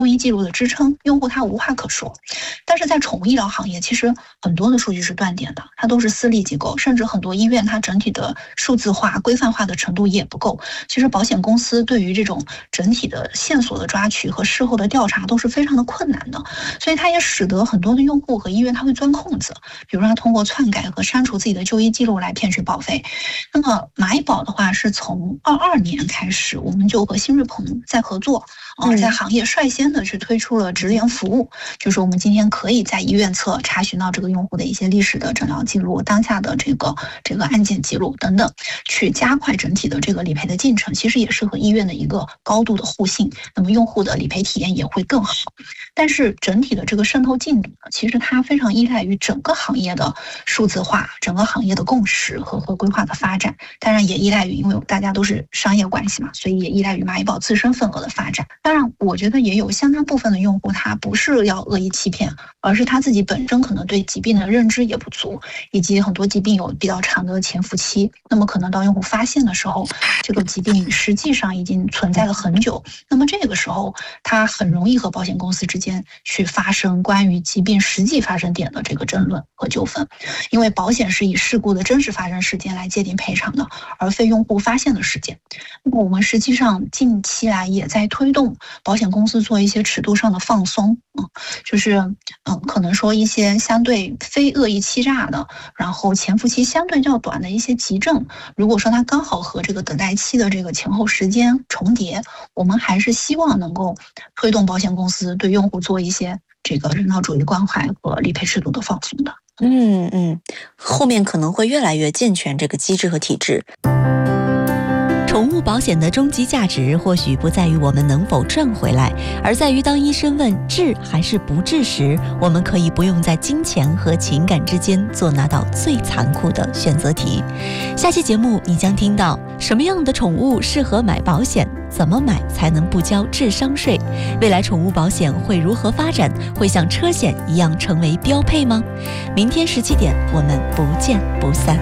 就医记录的支撑，用户他无话可说。但是在宠物医疗行业，其实很多的数据是断点的，它都是私立机构，甚至很多医院它整体的数字化、规范化的程度也不够。其实保险公司对于这种整体的线索的抓取和事后的调查都是非常的困难的，所以它也使得很多的用户和医院他会钻空子，比如说他通过篡改和删除自己的就医记录来骗取保费。那么蚂蚁保的话，是从22年开始，我们就和新锐鹏在合作，在行业率先的去推出了直联服务，就是我们今天可以在医院侧查询到这个用户的一些历史的诊疗记录、当下的这个案件记录等等，去加快整体的这个理赔的进程，其实也是和医院的一个高度的互信，那么用户的理赔体验也会更好。但是整体的这个渗透进度呢，其实它非常依赖于整个行业的数字化、整个行业的共识和规划的发展，当然也依赖于，因为大家都是商业关系嘛，所以也依赖于蚂蚁保自身份额的发展。当然我觉得也有相当部分的用户他不是要恶意欺骗，而是他自己本身可能对疾病的认知也不足，以及很多疾病有比较长的潜伏期，那么可能到用户发现的时候，这个疾病实际上已经存在了很久，那么这个时候他很容易和保险公司之间去发生关于疾病实际发生点的这个争论和纠纷，因为保险是以事故的真实发生时间来界定赔偿的，而非用户发现的时间。那么我们实际上近期来也在推动保险公司做一些尺度上的放松，就是可能说一些相对非恶意欺诈的，然后潜伏期相对较短的一些急症，如果说它刚好和这个等待期的这个前后时间重叠，我们还是希望能够推动保险公司对用户做一些这个人道主义关怀和理赔制度的放松的。 后面可能会越来越健全这个机制和体制。 宠物保险的终极价值或许不在于我们能否赚回来，而在于当医生问治还是不治时，我们可以不用在金钱和情感之间做那道最残酷的选择题。下期节目你将听到什么样的宠物适合买保险，怎么买才能不交智商税，未来宠物保险会如何发展，会像车险一样成为标配吗？明天17点我们不见不散。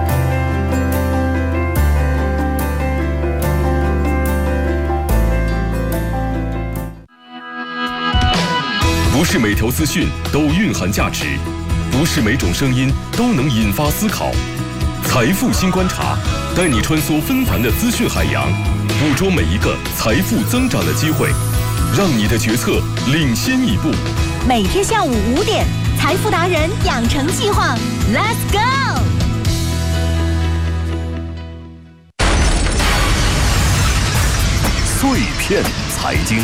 不是每条资讯都蕴含价值，不是每种声音都能引发思考。财富新观察，带你穿梭纷繁的资讯海洋，捕捉每一个财富增长的机会，让你的决策领先一步。 每天下午5点，财富达人养成计划 ，Let's go！ 碎片财经。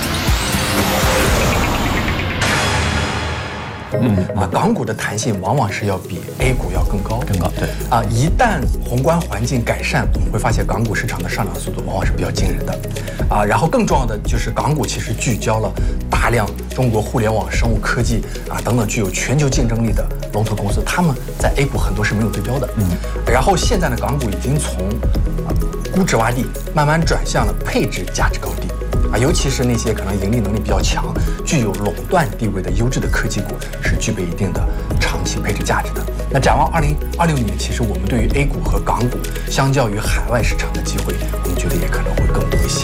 港股的弹性往往是要比 A 股要更高， 对一旦宏观环境改善，我们会发现港股市场的上涨速度往往是比较惊人的，然后更重要的就是港股其实聚焦了大量中国互联网、生物科技等等具有全球竞争力的龙头公司，他们在 A 股很多是没有对标的，然后现在呢，港股已经从估值洼地慢慢转向了配置价值高地。尤其是那些可能盈利能力比较强、具有垄断地位的优质的科技股，是具备一定的长期配置价值的。那展望2026年，其实我们对于 A 股和港股相较于海外市场的机会，我们觉得也可能会更多一些。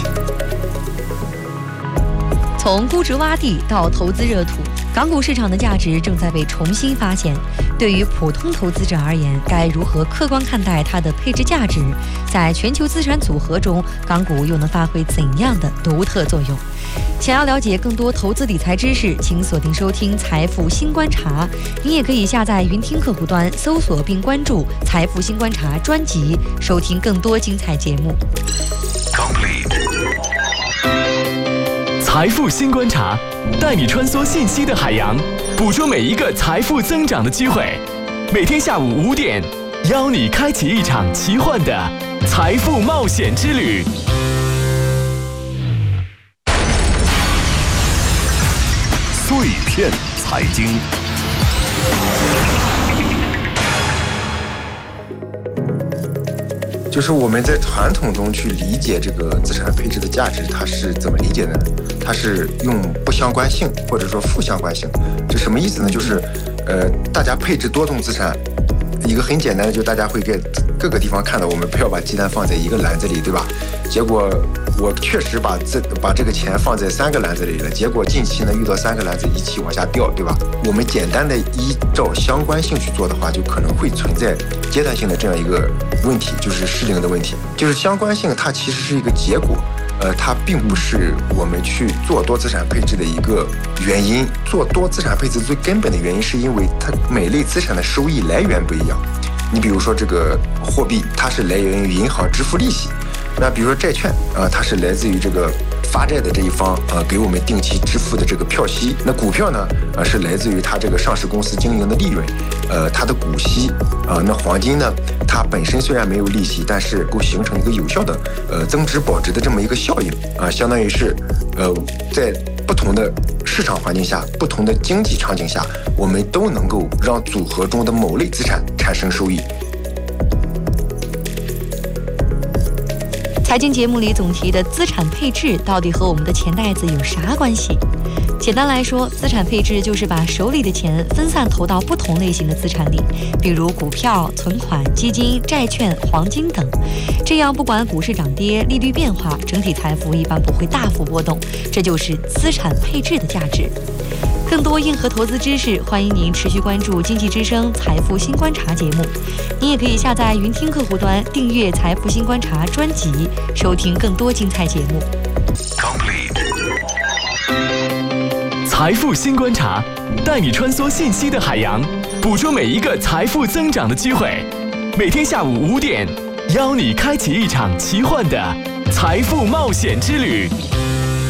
从估值洼地到投资热土，港股市场的价值正在被重新发现。对于普通投资者而言，该如何客观看待它的配置价值？在全球资产组合中，港股又能发挥怎样的独特作用？想要了解更多投资理财知识，请锁定收听《财富新观察》。您也可以下载云听客户端，搜索并关注《财富新观察》专辑，收听更多精彩节目。 财富新观察，带你穿梭信息的海洋，捕捉每一个财富增长的机会。每天下午5点，邀你开启一场奇幻的财富冒险之旅。 碎片财经。 就是我们在传统中去理解这个资产配置的价值，它是怎么理解呢？它是用不相关性或者说负相关性，这什么意思呢？就是大家配置多种资产， 一个很简单的，就大家会在各个地方看到，我们不要把鸡蛋放在一个篮子里，对吧？结果我确实把这个钱放在3个篮子里了，结果近期呢遇到3个篮子一起往下掉，对吧？我们简单的依照相关性去做的话，就可能会存在阶段性的这样一个问题，就是失灵的问题。就是相关性它其实是一个结果，它并不是我们去做多资产配置的一个原因。做多资产配置最根本的原因是因为它每类资产的收益来源不一样。你比如说这个货币，它是来源于银行支付利息。那比如说债券它是来自于这个发债的这一方给我们定期支付的这个票息。那股票呢是来自于它这个上市公司经营的利润，它的股息那黄金呢，它本身虽然没有利息，但是够形成一个有效的增值保值的这么一个效应相当于是在不同的市场环境下、不同的经济场景下，我们都能够让组合中的某类资产产生收益。 财经节目里总提的资产配置到底和我们的钱袋子有啥关系？简单来说，资产配置就是把手里的钱分散投到不同类型的资产里，比如股票、存款、基金、债券、黄金等。这样不管股市涨跌、利率变化，整体财富一般不会大幅波动，这就是资产配置的价值。更多硬核投资知识，欢迎您持续关注经济之声财富新观察节目。您也可以下载云听客户端订阅财富新观察专辑，收听更多精彩节目。 财富新观察，带你穿梭信息的海洋，捕捉每一个财富增长的机会。每天下午5点，邀你开启一场奇幻的财富冒险之旅。